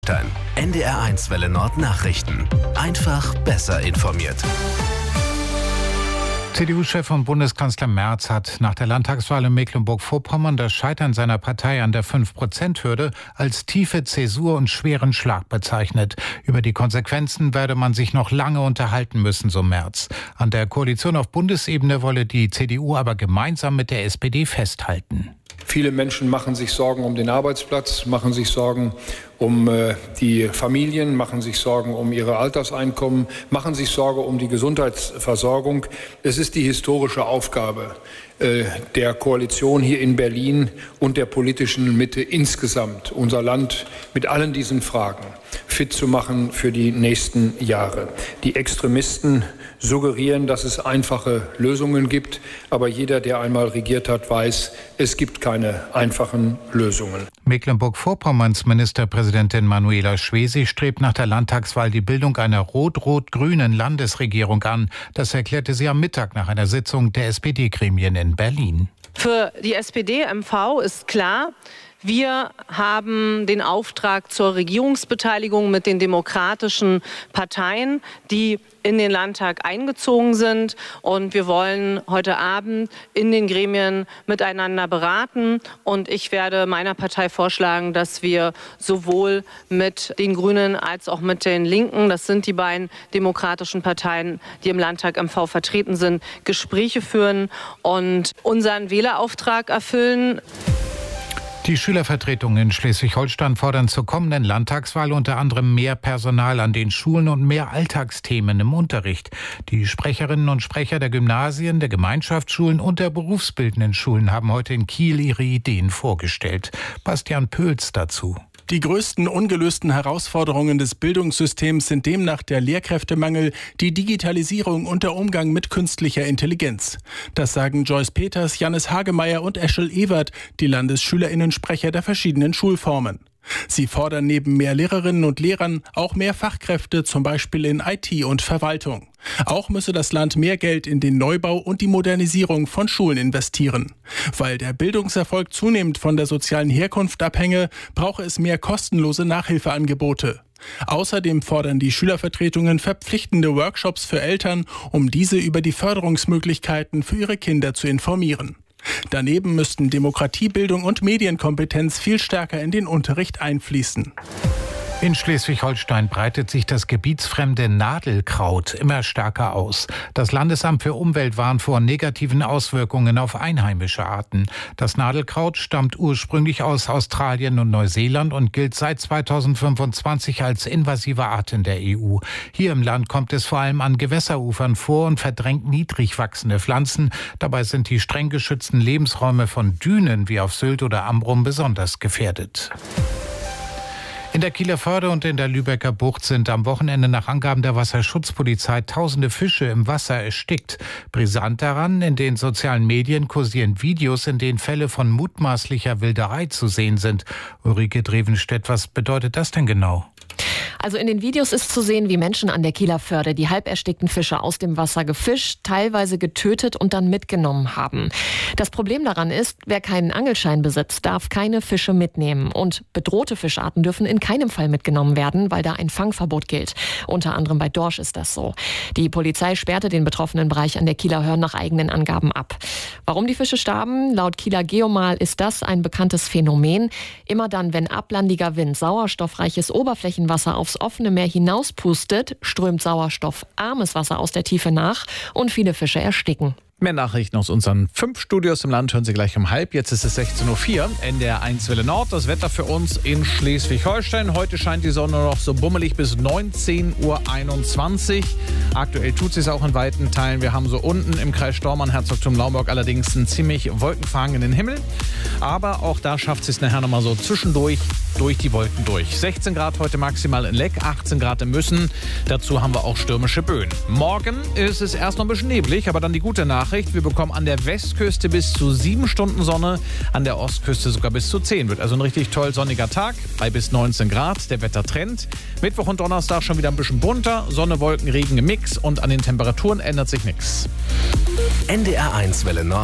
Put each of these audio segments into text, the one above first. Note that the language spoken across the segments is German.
NDR1 Welle Nord Nachrichten. Einfach besser informiert. CDU-Chef und Bundeskanzler Merz hat nach der Landtagswahl in Mecklenburg-Vorpommern das Scheitern seiner Partei an der 5%-Hürde als tiefe Zäsur und schweren Schlag bezeichnet. Über die Konsequenzen werde man sich noch lange unterhalten müssen, so Merz. An der Koalition auf Bundesebene wolle die CDU aber gemeinsam mit der SPD festhalten. Viele Menschen machen sich Sorgen um den Arbeitsplatz, machen sich Sorgen um die Familien, machen sich Sorgen um ihre Alterseinkommen, machen sich Sorgen um die Gesundheitsversorgung. Es ist die historische Aufgabe der Koalition hier in Berlin und der politischen Mitte insgesamt, unser Land mit allen diesen Fragen fit zu machen für die nächsten Jahre. Die Extremisten suggerieren, dass es einfache Lösungen gibt, aber jeder, der einmal regiert hat, weiß, es gibt keine einfachen Lösungen. Mecklenburg-Vorpommerns Ministerpräsidentin Manuela Schwesig strebt nach der Landtagswahl die Bildung einer rot-rot-grünen Landesregierung an. Das erklärte sie am Mittag nach einer Sitzung der SPD-Gremien in Berlin. Für die SPD-MV ist klar, wir haben den Auftrag zur Regierungsbeteiligung mit den demokratischen Parteien, die in den Landtag eingezogen sind. Und wir wollen heute Abend in den Gremien miteinander beraten. Und ich werde meiner Partei vorschlagen, dass wir sowohl mit den Grünen als auch mit den Linken, das sind die beiden demokratischen Parteien, die im Landtag MV vertreten sind, Gespräche führen und unseren Wählerauftrag erfüllen. Die Schülervertretungen in Schleswig-Holstein fordern zur kommenden Landtagswahl unter anderem mehr Personal an den Schulen und mehr Alltagsthemen im Unterricht. Die Sprecherinnen und Sprecher der Gymnasien, der Gemeinschaftsschulen und der berufsbildenden Schulen haben heute in Kiel ihre Ideen vorgestellt. Bastian Pöls dazu. Die größten ungelösten Herausforderungen des Bildungssystems sind demnach der Lehrkräftemangel, die Digitalisierung und der Umgang mit künstlicher Intelligenz. Das sagen Joyce Peters, Jannis Hagemeyer und Eschel Ewert, die LandesschülerInnen-Sprecher der verschiedenen Schulformen. Sie fordern neben mehr Lehrerinnen und Lehrern auch mehr Fachkräfte, zum Beispiel in IT und Verwaltung. Auch müsse das Land mehr Geld in den Neubau und die Modernisierung von Schulen investieren. Weil der Bildungserfolg zunehmend von der sozialen Herkunft abhänge, brauche es mehr kostenlose Nachhilfeangebote. Außerdem fordern die Schülervertretungen verpflichtende Workshops für Eltern, um diese über die Förderungsmöglichkeiten für ihre Kinder zu informieren. Daneben müssten Demokratiebildung und Medienkompetenz viel stärker in den Unterricht einfließen. In Schleswig-Holstein breitet sich das gebietsfremde Nadelkraut immer stärker aus. Das Landesamt für Umwelt warnt vor negativen Auswirkungen auf einheimische Arten. Das Nadelkraut stammt ursprünglich aus Australien und Neuseeland und gilt seit 2025 als invasive Art in der EU. Hier im Land kommt es vor allem an Gewässerufern vor und verdrängt niedrig wachsende Pflanzen. Dabei sind die streng geschützten Lebensräume von Dünen wie auf Sylt oder Amrum besonders gefährdet. In der Kieler Förde und in der Lübecker Bucht sind am Wochenende nach Angaben der Wasserschutzpolizei tausende Fische im Wasser erstickt. Brisant daran, in den sozialen Medien kursieren Videos, in denen Fälle von mutmaßlicher Wilderei zu sehen sind. Ulrike Drevenstedt, was bedeutet das denn genau? Also in den Videos ist zu sehen, wie Menschen an der Kieler Förde die halb erstickten Fische aus dem Wasser gefischt, teilweise getötet und dann mitgenommen haben. Das Problem daran ist, wer keinen Angelschein besitzt, darf keine Fische mitnehmen. Und bedrohte Fischarten dürfen in keinem Fall mitgenommen werden, weil da ein Fangverbot gilt. Unter anderem bei Dorsch ist das so. Die Polizei sperrte den betroffenen Bereich an der Kieler Hörn nach eigenen Angaben ab. Warum die Fische starben? Laut Kieler Geomal ist das ein bekanntes Phänomen. Immer dann, wenn ablandiger Wind sauerstoffreiches Oberflächenwasser aufs offene Meer hinauspustet, strömt sauerstoffarmes Wasser aus der Tiefe nach und viele Fische ersticken. Mehr Nachrichten aus unseren 5 Studios im Land hören Sie gleich um 12:30. Jetzt ist es 16:04 Uhr. NDR1 Welle Nord. Das Wetter für uns in Schleswig-Holstein. Heute scheint die Sonne noch so bummelig bis 19:21 Uhr. Aktuell tut sie es auch in weiten Teilen. Wir haben so unten im Kreis Stormarn, Herzogtum Naumburg allerdings einen ziemlich wolkenverhangenen Himmel. Aber auch da schafft es nachher nochmal so zwischendurch durch die Wolken durch. 16 Grad heute maximal in Leck, 18 Grad in Müssen. Dazu haben wir auch stürmische Böen. Morgen ist es erst noch ein bisschen neblig, aber dann die gute Nachricht. Wir bekommen an der Westküste bis zu 7 Stunden Sonne, an der Ostküste sogar bis zu 10. Wird also ein richtig toll sonniger Tag bei bis 19 Grad. Der Wettertrend. Mittwoch und Donnerstag schon wieder ein bisschen bunter. Sonne, Wolken, Regen im Mix und an den Temperaturen ändert sich nichts. NDR1 Welle Nord.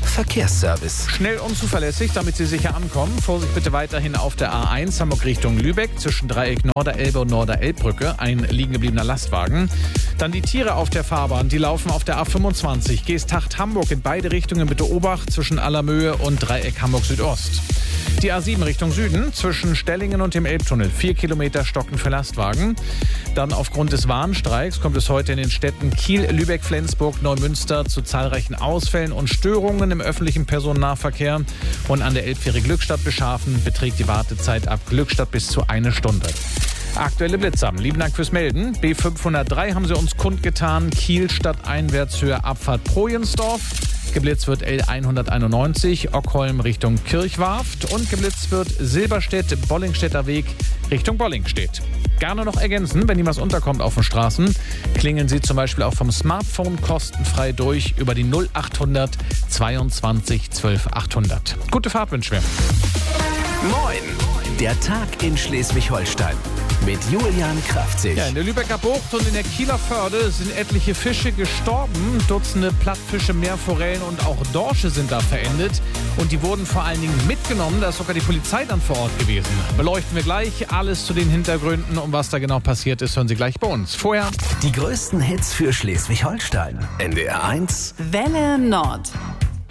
Verkehrsservice. Schnell und zuverlässig, damit Sie sicher ankommen. Vorsicht bitte weiterhin auf der A1 Hamburg Richtung Lübeck zwischen Dreieck Norderelbe und Norderelbbrücke. Ein liegen gebliebener Lastwagen. Dann die Tiere auf der Fahrbahn, die laufen auf der A25. Geesthacht-Hamburg in beide Richtungen bitte Obacht zwischen Allermöhe und Dreieck Hamburg Südost. Die A7 Richtung Süden zwischen Stellingen und dem Elbtunnel. 4 Kilometer stocken für Lastwagen. Dann aufgrund des Warnstreiks kommt es heute in den Städten Kiel, Lübeck, Flensburg, Neumünster zu zahlreichen Ausfällen und Störungen im öffentlichen Personennahverkehr. Und an der Elbfähre Glückstadt-Beschafen beträgt die Wartezeit ab Glückstadt bis zu 1 Stunde. Aktuelle Blitzer. Lieben Dank fürs Melden. B503 haben Sie uns kundgetan. Kiel stadteinwärtshöhe Abfahrt Projensdorf. Geblitzt wird L191 Ockholm Richtung Kirchwarft und geblitzt wird Silberstedt-Bollingstädter Weg Richtung Bollingstedt. Gerne noch ergänzen, wenn Ihnen was unterkommt auf den Straßen, klingeln Sie zum Beispiel auch vom Smartphone kostenfrei durch über die 0800 22 12 800. Gute Fahrt wünschen wir. Moin! Der Tag in Schleswig-Holstein mit Julian Kraftzig. Ja, in der Lübecker Bucht und in der Kieler Förde sind etliche Fische gestorben. Dutzende Plattfische, Meerforellen und auch Dorsche sind da verendet. Und die wurden vor allen Dingen mitgenommen. Da ist sogar die Polizei dann vor Ort gewesen. Beleuchten wir gleich alles zu den Hintergründen. Und was da genau passiert ist, hören Sie gleich bei uns. Vorher Die größten Hits für Schleswig-Holstein. NDR 1. Welle Nord.